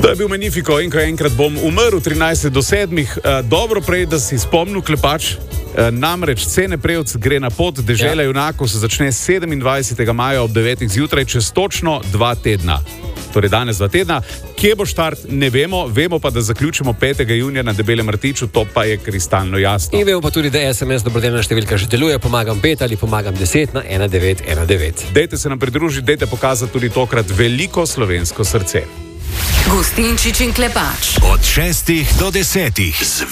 To je bil Magnifico in ko enkrat bom umrl 13 do 7. Dobro prej, da si spomnil Klepač. Namreč Cene Prevc gre na pot Dežela junakov, se začne 27. maja ob 9. zjutraj, čez točno 2 tedna. Torej danes 2 tedna. Kje bo štart, ne vemo, vemo pa, da zaključimo 5. junija na Debelem rtiču, to pa je kristalno jasno. In vemo pa tudi, da SMS dobrodelna številka že deluje, pomagam 5 ali pomagam 10 na 1919. Dajte se nam pridružiti, dajte pokazati tudi tokrat veliko slovensko srce. Gustinčič in Klepač. Od 6 do 10.